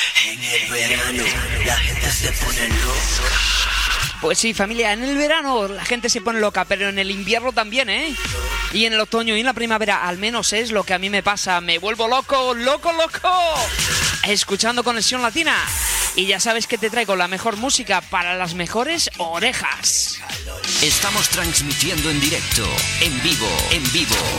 En el verano la gente se pone loca. Pues sí, familia, en el verano la gente se pone loca, pero en el invierno también, ¿eh? Y en el otoño y en la primavera, al menos es lo que a mí me pasa. Me vuelvo loco, loco, loco, escuchando Conexión Latina. Y ya sabes que te traigo la mejor música para las mejores orejas. Estamos transmitiendo en directo, en vivo,